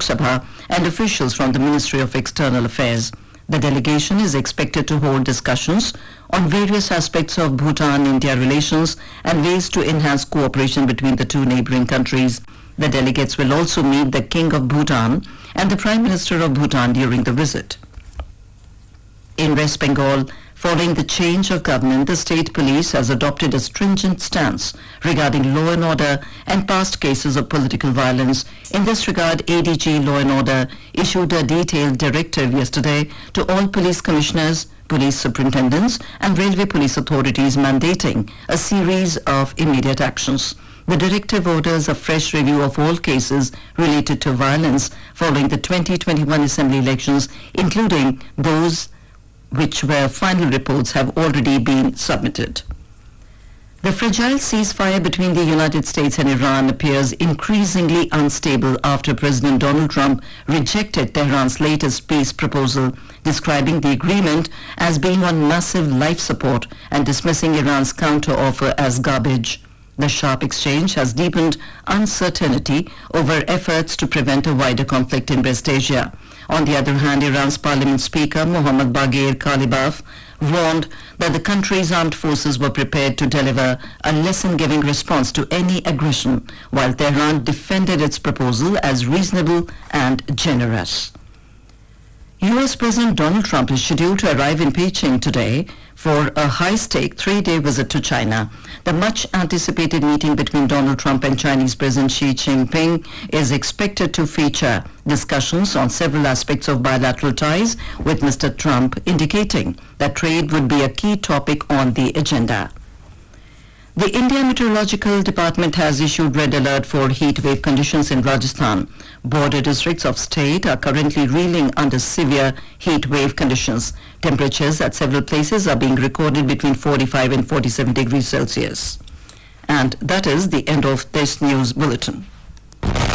Sabha and officials from the Ministry of External Affairs. The delegation is expected to hold discussions on various aspects of Bhutan-India relations and ways to enhance cooperation between the two neighboring countries. The delegates will also meet the King of Bhutan and the Prime Minister of Bhutan during the visit. In West Bengal, following the change of government, the state police has adopted a stringent stance regarding law and order and past cases of political violence. In this regard, ADG Law and Order issued a detailed directive yesterday to all police commissioners, police superintendents and railway police authorities mandating a series of immediate actions. The directive orders a fresh review of all cases related to violence following the 2021 Assembly elections, including those where final reports have already been submitted. The fragile ceasefire between the United States and Iran appears increasingly unstable after President Donald Trump rejected Tehran's latest peace proposal, describing the agreement as being on massive life support and dismissing Iran's counter-offer as garbage. The sharp exchange has deepened uncertainty over efforts to prevent a wider conflict in West Asia. On the other hand, Iran's parliament speaker Mohammad Baghir Khalibaf warned that the country's armed forces were prepared to deliver a lesson-giving response to any aggression, while Tehran defended its proposal as reasonable and generous. U.S. President Donald Trump is scheduled to arrive in Beijing today for a high-stake 3-day visit to China. The much-anticipated meeting between Donald Trump and Chinese President Xi Jinping is expected to feature discussions on several aspects of bilateral ties, with Mr. Trump indicating that trade would be a key topic on the agenda. The India Meteorological Department has issued red alert for heat wave conditions in Rajasthan. Border districts of state are currently reeling under severe heat wave conditions. Temperatures at several places are being recorded between 45 and 47 degrees Celsius. And that is the end of this news bulletin.